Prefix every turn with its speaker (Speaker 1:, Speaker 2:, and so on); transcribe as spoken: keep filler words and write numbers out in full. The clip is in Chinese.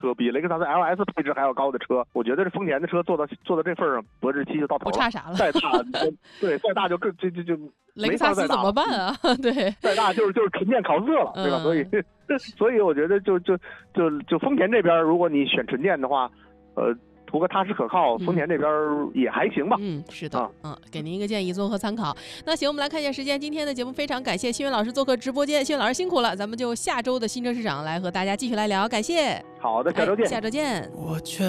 Speaker 1: 车，比雷克萨斯 L S 配置还要高的车，我觉得这丰田的车做到做到这份上，博日七就到头了，
Speaker 2: 不差啥了。
Speaker 1: 再大，对，再大就更就就就
Speaker 2: 雷克萨斯怎么办啊？对，
Speaker 1: 再大就是就是纯电考色了，对吧？
Speaker 2: 嗯、
Speaker 1: 所以所以我觉得就就就就丰田这边，如果你选纯电的话，呃。图个踏实可靠，丰田这边也还行吧。
Speaker 2: 嗯，是的，
Speaker 1: 啊、
Speaker 2: 嗯，给您一个建议，综合参考。那行，我们来看一下时间。今天的节目非常感谢新闻老师做客直播间，新闻老师辛苦了，咱们就下周的新车市场来和大家继续来聊，感谢。
Speaker 1: 好的，下周见。
Speaker 2: 哎、下周见。我